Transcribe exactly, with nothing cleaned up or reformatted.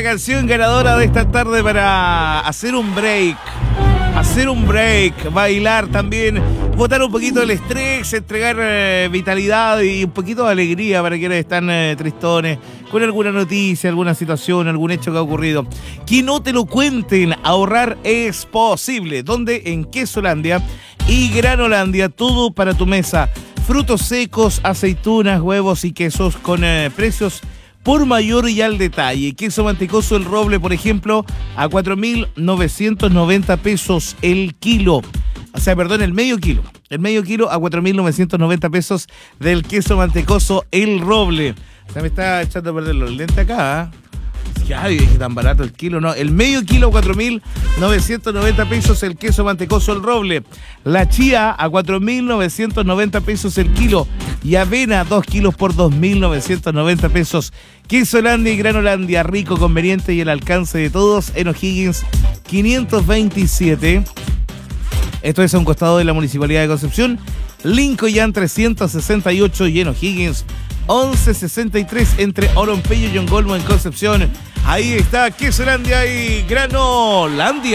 canción ganadora de esta tarde para hacer un break. Hacer un break, bailar también, botar un poquito el estrés, entregar eh, vitalidad y un poquito de alegría para quienes están eh, tristones, con alguna noticia, alguna situación, algún hecho que ha ocurrido. Que no te lo cuenten, ahorrar es posible. ¿Dónde? En Quesolandia y Granolandia, todo para tu mesa. Frutos secos, aceitunas, huevos y quesos con eh, precios por mayor y al detalle. Queso mantecoso El Roble, por ejemplo, a cuatro mil novecientos noventa pesos el kilo. O sea, perdón, el medio kilo. El medio kilo a cuatro mil novecientos noventa pesos del queso mantecoso El Roble. O sea, me está echando a perder los lentes acá, ¿eh? Ya, dije tan barato el kilo, no. El medio kilo a cuatro mil novecientos noventa pesos el queso mantecoso El Roble. La chía a cuatro mil novecientos noventa pesos el kilo. Y avena dos kilos por dos mil novecientos noventa pesos. Quesolandia y Granolandia, rico, conveniente y el alcance de todos en O'Higgins quinientos veintisiete. Esto es a un costado de la Municipalidad de Concepción. Lincoln trescientos sesenta y ocho y en O'Higgins once sesenta y tres entre Oronpello y Yongolmo en Concepción. Ahí está Quesolandia y Granolandia.